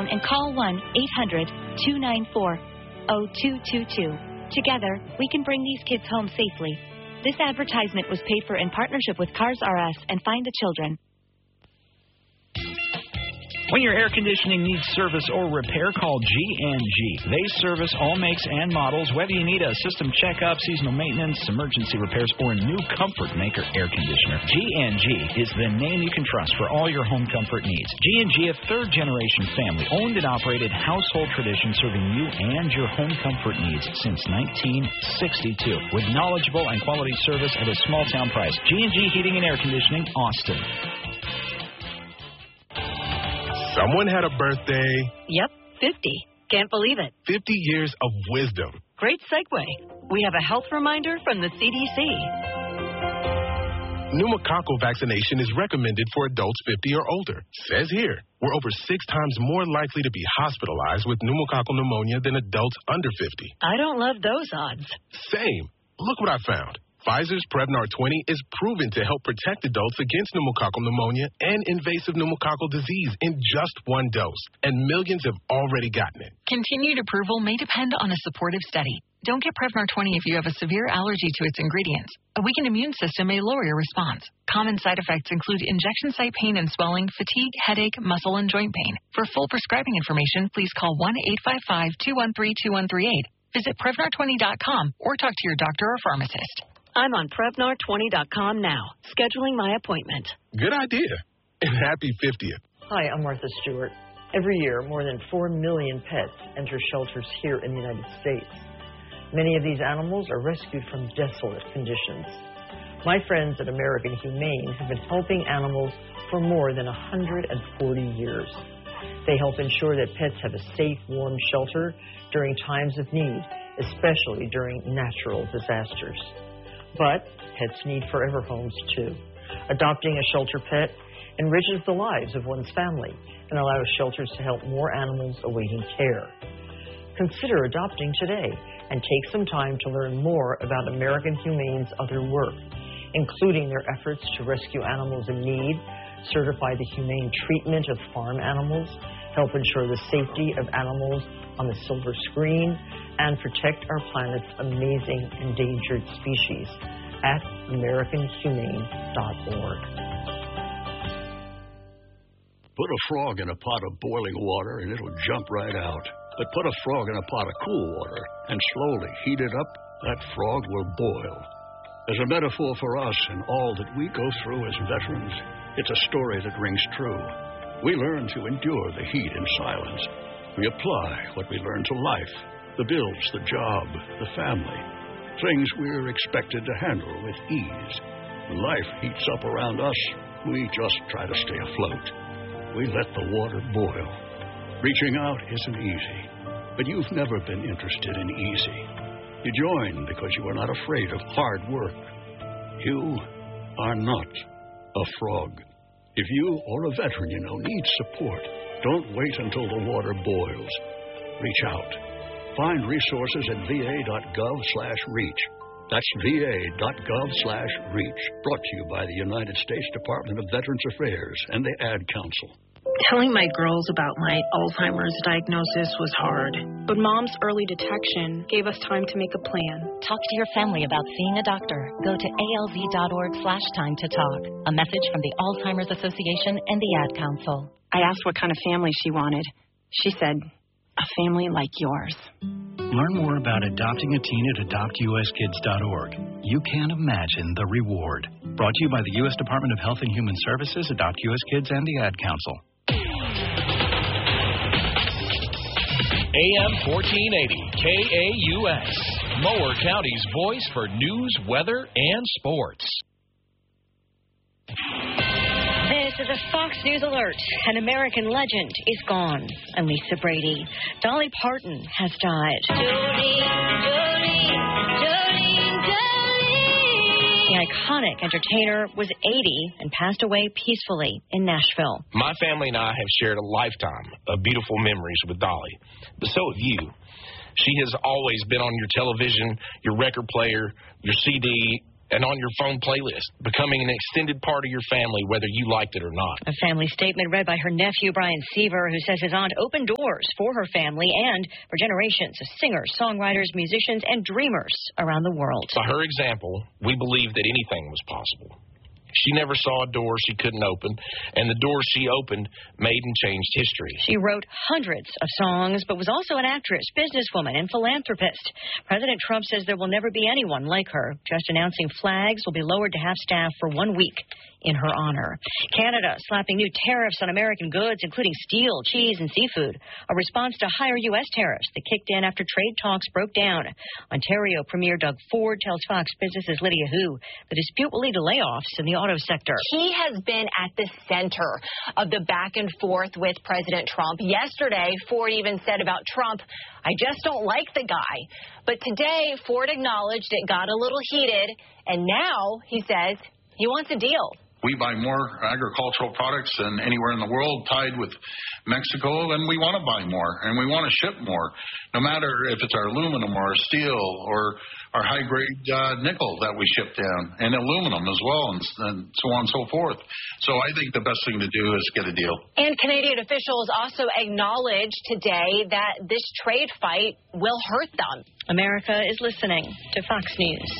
and call 1-800-294-0222. Together, we can bring these kids home safely. This advertisement was paid for in partnership with Cars R Us and Find the Children. When your air conditioning needs service or repair, call G&G. They service all makes and models, whether you need a system checkup, seasonal maintenance, emergency repairs, or a new Comfort Maker air conditioner. G&G is the name you can trust for all your home comfort needs. G&G, a third-generation family, owned and operated household tradition serving you and your home comfort needs since 1962. With knowledgeable and quality service at a small-town price. G&G Heating and Air Conditioning, Austin. Someone had a birthday. Yep, 50. Can't believe it. 50 years of wisdom. Great segue. We have a health reminder from the CDC. Pneumococcal vaccination is recommended for adults 50 or older. Says here, we're over 6 times more likely to be hospitalized with pneumococcal pneumonia than adults under 50. I don't love those odds. Same. Look what I found. Pfizer's Prevnar 20 is proven to help protect adults against pneumococcal pneumonia and invasive pneumococcal disease in just 1 dose. And millions have already gotten it. Continued approval may depend on a supportive study. Don't get Prevnar 20 if you have a severe allergy to its ingredients. A weakened immune system may lower your response. Common side effects include injection site pain and swelling, fatigue, headache, muscle, and joint pain. For full prescribing information, please call 1-855-213-2138. Visit Prevnar20.com or talk to your doctor or pharmacist. I'm on Prevnar20.com now, scheduling my appointment. Good idea. And happy 50th. Hi, I'm Martha Stewart. Every year, more than 4 million pets enter shelters here in the United States. Many of these animals are rescued from desolate conditions. My friends at American Humane have been helping animals for more than 140 years. They help ensure that pets have a safe, warm shelter during times of need, especially during natural disasters. But pets need forever homes, too. Adopting a shelter pet enriches the lives of one's family and allows shelters to help more animals awaiting care. Consider adopting today and take some time to learn more about American Humane's other work, including their efforts to rescue animals in need, certify the humane treatment of farm animals, help ensure the safety of animals on the silver screen, and protect our planet's amazing endangered species at AmericanHumane.org. Put a frog in a pot of boiling water and it'll jump right out. But put a frog in a pot of cool water and slowly heat it up, that frog will boil. As a metaphor for us and all that we go through as veterans, it's a story that rings true. We learn to endure the heat in silence. We apply what we learn to life, the bills, the job, the family, things we're expected to handle with ease. When life heats up around us, we just try to stay afloat. We let the water boil. Reaching out isn't easy, but you've never been interested in easy. You join because you are not afraid of hard work. You are not a frog. If you or a veteran you know needs support, don't wait until the water boils. Reach out. Find resources at va.gov/reach. That's va.gov/reach. Brought to you by the United States Department of Veterans Affairs and the Ad Council. Telling my girls about my Alzheimer's diagnosis was hard, but Mom's early detection gave us time to make a plan. Talk to your family about seeing a doctor. Go to alz.org/time-to-talk. A message from the Alzheimer's Association and the Ad Council. I asked what kind of family she wanted. She said, a family like yours. Learn more about adopting a teen at adoptuskids.org. You can't imagine the reward. Brought to you by the U.S. Department of Health and Human Services, Adopt U.S. Kids, and the Ad Council. AM 1480, KAUS, Mower County's voice for news, weather, and sports. This is a Fox News alert. An American legend is gone. Lisa Brady. Dolly Parton has died. The iconic entertainer was 80 and passed away peacefully in Nashville. My family and I have shared a lifetime of beautiful memories with Dolly, but so have you. She has always been on your television, your record player, your CD, and on your phone playlist, becoming an extended part of your family, whether you liked it or not. A family statement read by her nephew, Brian Seaver, who says his aunt opened doors for her family and for generations of singers, songwriters, musicians, and dreamers around the world. By her example, we believe that anything was possible. She never saw a door she couldn't open, and the doors she opened made and changed history. She wrote hundreds of songs, but was also an actress, businesswoman, and philanthropist. President Trump says there will never be anyone like her, just announcing flags will be lowered to half staff for 1 week in her honor. Canada slapping new tariffs on American goods, including steel, cheese, and seafood, a response to higher U.S. tariffs that kicked in after trade talks broke down. Ontario Premier Doug Ford tells Fox Business' Lydia Hu the dispute will lead to layoffs in the auto sector. He has been at the center of the back and forth with President Trump. Yesterday, Ford even said about Trump, "I just don't like the guy." But today, Ford acknowledged it got a little heated, and now he says he wants a deal. We buy more agricultural products than anywhere in the world tied with Mexico, and we want to buy more, and we want to ship more, no matter if it's our aluminum or our steel or our high-grade nickel that we ship down, and aluminum as well, and so on and so forth. So I think the best thing to do is get a deal. And Canadian officials also acknowledged today that this trade fight will hurt them. America is listening to Fox News.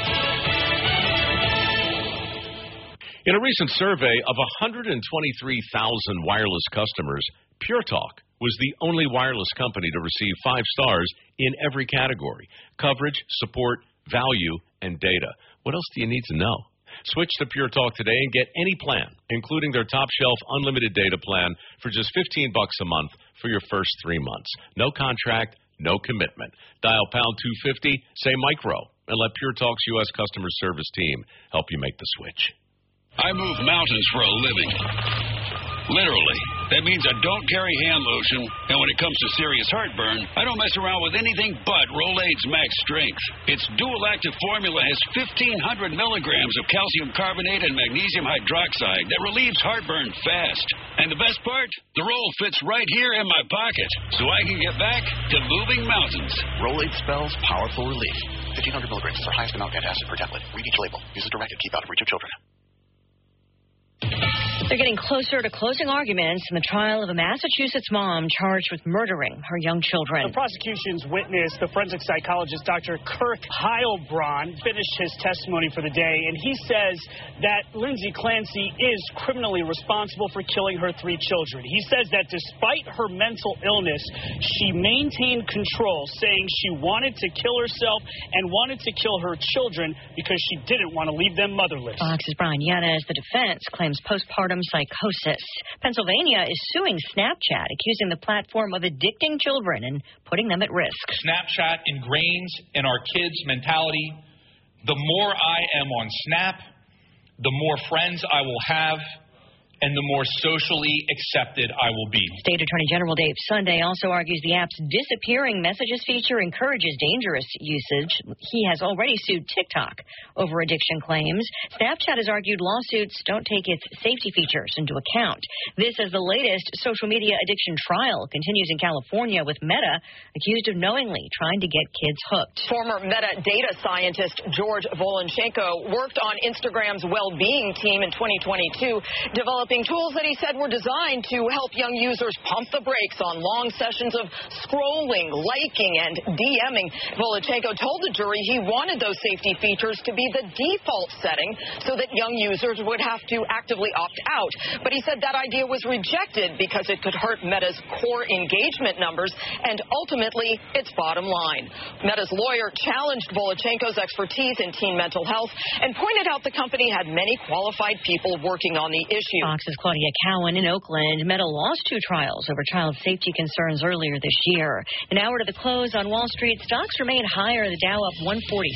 In a recent survey of 123,000 wireless customers, Pure Talk was the only wireless company to receive 5 stars in every category: coverage, support, value, and data. What else do you need to know? Switch to Pure Talk today and get any plan, including their top-shelf unlimited data plan, for just $15 a month for your first 3 months. No contract, no commitment. Dial pound 250, say micro, and let Pure Talk's U.S. customer service team help you make the switch. I move mountains for a living. Literally. That means I don't carry hand lotion, and when it comes to serious heartburn, I don't mess around with anything but Rolaids Max Strength. Its dual-active formula has 1,500 milligrams of calcium carbonate and magnesium hydroxide that relieves heartburn fast. And the best part? The roll fits right here in my pocket, so I can get back to moving mountains. Rolaids spells powerful relief. 1,500 milligrams is our highest amount of antacid per tablet. Read each label. Use as directed. Keep out of reach of children. They're getting closer to closing arguments in the trial of a Massachusetts mom charged with murdering her young children. The prosecution's witness, the forensic psychologist Dr. Kirk Heilbronn, finished his testimony for the day, and he says that Lindsay Clancy is criminally responsible for killing her 3 children. He says that despite her mental illness, she maintained control, saying she wanted to kill herself and wanted to kill her children because she didn't want to leave them motherless. Fox's Brian Yanes. The defense claims postpartum psychosis. Pennsylvania is suing Snapchat, accusing the platform of addicting children and putting them at risk. Snapchat ingrains in our kids' mentality, the more I am on Snap, the more friends I will have, and the more socially accepted I will be. State Attorney General Dave Sunday also argues the app's disappearing messages feature encourages dangerous usage. He has already sued TikTok over addiction claims. Snapchat has argued lawsuits don't take its safety features into account. This is the latest social media addiction trial continues in California, with Meta accused of knowingly trying to get kids hooked. Former Meta data scientist George Volonchenko worked on Instagram's well-being team in 2022, developing tools that he said were designed to help young users pump the brakes on long sessions of scrolling, liking, and DMing. Volonchenko told the jury he wanted those safety features to be the default setting so that young users would have to actively opt out. But he said that idea was rejected because it could hurt Meta's core engagement numbers and ultimately its bottom line. Meta's lawyer challenged Volonchenko's expertise in teen mental health and pointed out the company had many qualified people working on the issue. Fox's Claudia Cowan in Oakland. Meta lost 2 trials over child safety concerns earlier this year. An hour to the close on Wall Street, stocks remain higher, the Dow up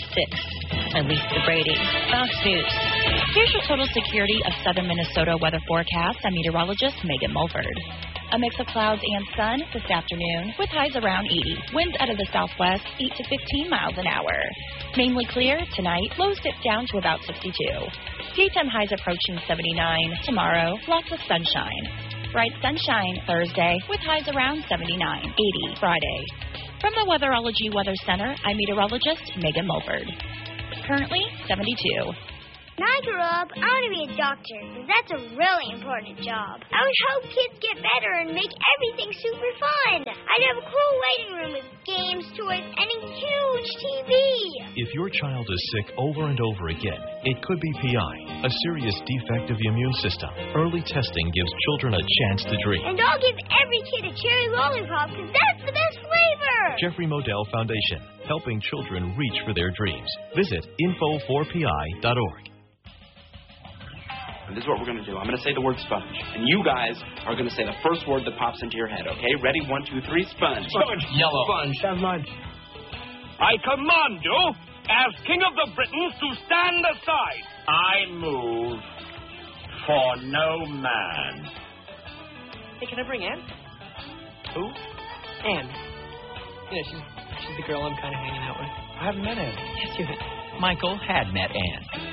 146. I'm Lisa Brady, Fox News. Here's your total security of southern Minnesota weather forecast. I'm meteorologist Megan Mulford. A mix of clouds and sun this afternoon with highs around 80. Winds out of the southwest 8 to 15 miles an hour. Mainly clear tonight. Lows dip down to about 62. Daytime highs approaching 79. Tomorrow, lots of sunshine. Bright sunshine Thursday with highs around 79. 80 Friday. From the Weatherology Weather Center, I'm meteorologist Megan Mulford. currently 72. When I grow up, I want to be a doctor, because that's a really important job. I would hope kids get better and make everything super fun. I'd have a cool waiting room with games, toys, and a huge TV. If your child is sick over and over again, it could be PI, a serious defect of the immune system. Early testing gives children a chance to dream. And I'll give every kid a cherry lollipop, because that's the best flavor. Jeffrey Modell Foundation, helping children reach for their dreams. Visit info4pi.org. And this is what we're going to do. I'm going to say the word sponge. And you guys are going to say the first word that pops into your head, okay? Ready? 1, 2, 3, sponge. Sponge. Yellow. Sponge. That's mine. I command you, as King of the Britons, to stand aside. I move for no man. Hey, can I bring Anne? Who? Anne. Yeah, she's the girl I'm kind of hanging out with. I haven't met Anne. Yes, you have. Michael had met Anne.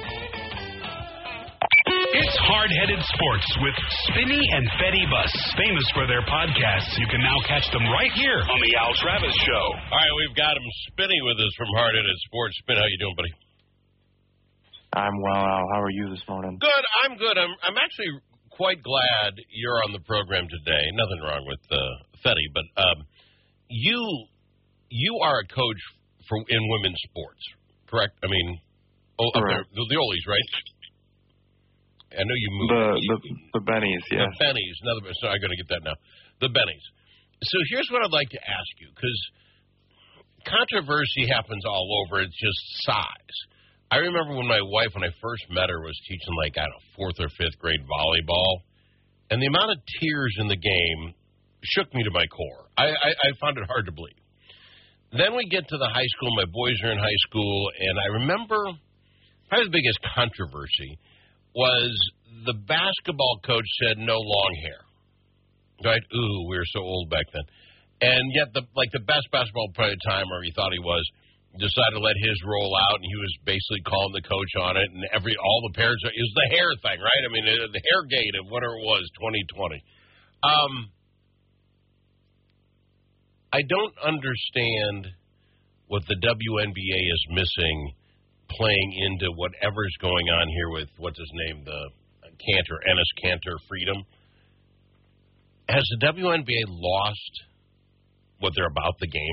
It's Hard-Headed Sports with Spinny and Fetty Bus. Famous for their podcasts, you can now catch them right here on the Al Travis Show. All right, we've got him Spinny with us from Hard-Headed Sports. Spin, how you doing, buddy? I'm well, Al. How are you this morning? Good. I'm good. I'm actually quite glad you're on the program today. Nothing wrong with Fetty, but you are a coach in women's sports, correct? I mean, up there, the Ollies, right? I know you moved. The Bennies, yes. The Bennies. So I got to get that now. The Bennies. So here's what I'd like to ask you, because controversy happens all over. It's just size. I remember when my wife, when I first met her, was teaching, like, I don't know, 4th or 5th grade volleyball, and the amount of tears in the game shook me to my core. I found it hard to believe. Then we get to the high school. My boys are in high school, and I remember probably the biggest controversy was the basketball coach said no long hair. Right? Ooh, we were so old back then. And yet, the best basketball player at the time, or he thought he was, decided to let his roll out, and he was basically calling the coach on it. And all the parents, it was the hair thing, right? I mean, the hair gate of whatever it was, 2020. I don't understand what the WNBA is missing playing into whatever's going on here with, what's his name, the Ennis Cantor Freedom. Has the WNBA lost what they're about the game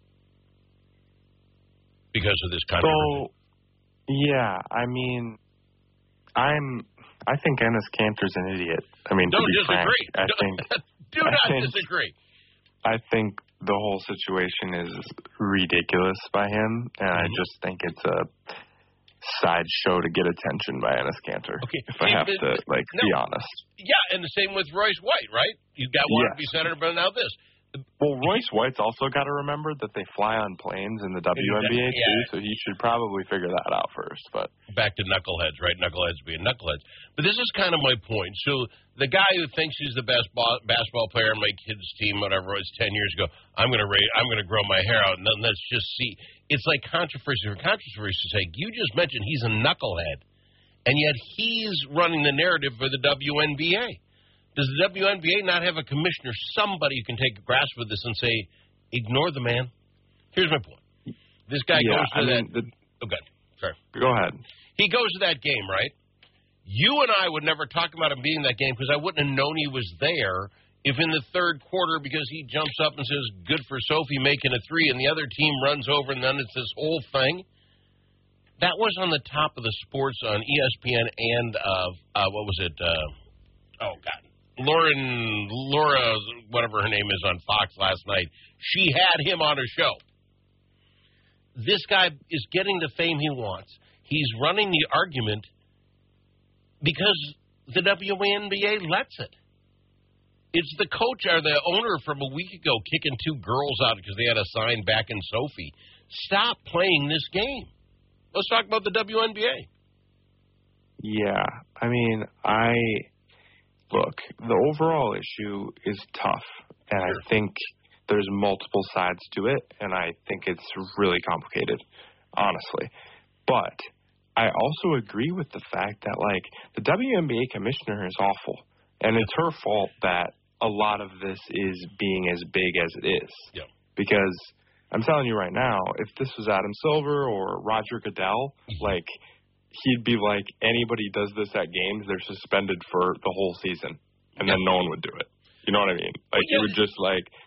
because of this controversy? So, yeah, I mean, I think Ennis Cantor's an idiot. I mean, don't to be disagree. frank, Do not disagree. I think the whole situation is ridiculous by him, and I just think it's a sideshow to get attention by Ennis Cantor. Okay. If I have to, be honest. Yeah, and the same with Royce White, right? You got one to be senator, but now this. Well, Royce White's also got to remember that they fly on planes in the WNBA too, so he should probably figure that out first. But back to knuckleheads, right? Knuckleheads being knuckleheads. But this is kind of my point. So the guy who thinks he's the best basketball player on my kid's team, whatever it was 10 years ago, I'm going to grow my hair out, and then let's just see. It's like controversy for controversy's sake. You just mentioned he's a knucklehead, and yet he's running the narrative for the WNBA. Does the WNBA not have a commissioner, somebody who can take a grasp of this and say, ignore the man? Here's my point. This guy goes to Sorry. Go ahead. He goes to that game, right? You and I would never talk about him being in that game because I wouldn't have known he was there if in the third quarter, because he jumps up and says, good for Sophie making a three, and the other team runs over, and then it's this whole thing. That was on the top of the sports on ESPN and, what was it? Laura, whatever her name is, on Fox last night. She had him on her show. This guy is getting the fame he wants. He's running the argument because the WNBA lets it. It's the coach or the owner from a week ago kicking two girls out because they had a sign back in Sophie. Stop playing this game. Let's talk about the WNBA. Yeah, I mean, Look, the overall issue is tough, and I think there's multiple sides to it, and I think it's really complicated, honestly. But I also agree with the fact that, the WNBA commissioner is awful, and it's her fault that a lot of this is being as big as it is. Yep. Because, I'm telling you right now, if this was Adam Silver or Roger Goodell, like, he'd be like, anybody does this at games, they're suspended for the whole season, and then no one would do it. You know what I mean? Like, it would just, like,